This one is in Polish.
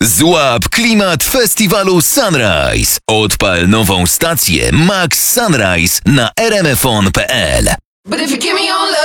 Złap klimat festiwalu Sunrise. Odpal nową stację Max Sunrise na rmfon.pl. But if you give me all